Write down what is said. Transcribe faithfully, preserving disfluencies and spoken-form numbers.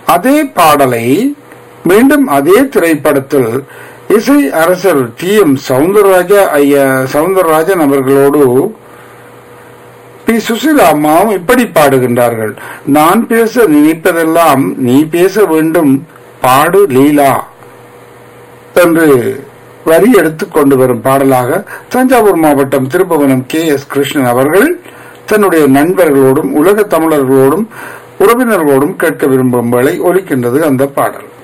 அதே பாடலை மீண்டும் அதே திரைப்படத்தில் இசை அரசர் டி எம் சவுந்தரராஜா ஐயா சவுந்தரராஜன் அவர்களோடு பி சுசிலா அம்மாவும் இப்படி பாடுகின்றார்கள். நான் பேச நினைப்பதெல்லாம் நீ பேச வேண்டும் பாடு லீலா என்று வரி எடுத்துக் கொண்டு வரும் பாடலாக தஞ்சாவூர் மாவட்டம் திருபுவனம் கே எஸ் கிருஷ்ணன் அவர்கள் தன்னுடைய நண்பர்களோடும் உலக தமிழர்களோடும் உறவினர்களோடும் கேட்க விரும்பும் வேளை ஒலிக்கின்றது அந்த பாடல்.